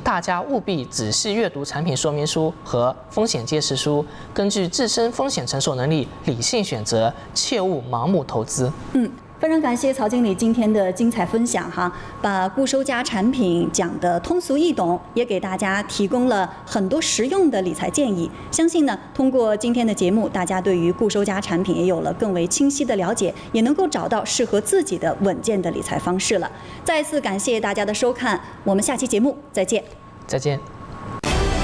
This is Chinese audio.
大家务必仔细阅读产品说明书和风险揭示书，根据自身风险承受能力理性选择，切勿盲目投资。 非常感谢曹经理今天的精彩分享哈，把固收加产品讲得通俗易懂，也给大家提供了很多实用的理财建议。相信呢，通过今天的节目，大家对于固收加产品也有了更为清晰的了解，也能够找到适合自己的稳健的理财方式了。再次感谢大家的收看，我们下期节目再见。 再见。